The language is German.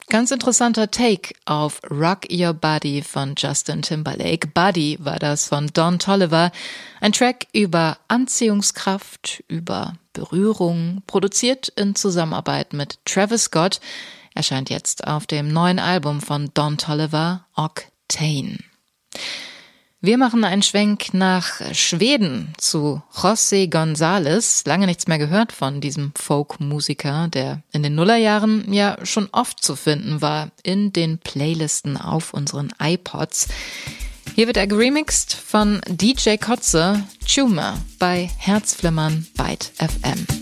Ganz interessanter Take auf Rock Your Body von Justin Timberlake. Buddy war das von Don Toliver. Ein Track über Anziehungskraft, über Berührung, produziert in Zusammenarbeit mit Travis Scott. Erscheint jetzt auf dem neuen Album von Don Toliver, Octane. Wir machen einen Schwenk nach Schweden zu José González. Lange nichts mehr gehört von diesem Folk-Musiker, der in den Nullerjahren ja schon oft zu finden war in den Playlisten auf unseren iPods. Hier wird er geremixed von DJ Kotze, Tumor bei Herzflimmern Byte FM.